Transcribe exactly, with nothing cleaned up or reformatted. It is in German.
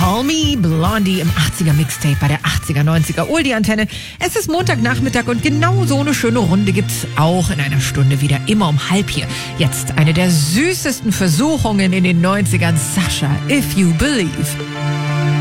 Call Me Blondie im achtziger Mixtape bei der achtziger neunziger Oldie Antenne. Es ist Montagnachmittag und genau so eine schöne Runde gibt's auch in einer Stunde wieder, immer um halb hier. Jetzt eine der süßesten Versuchungen in den neunzigern, Sascha, If You Believe.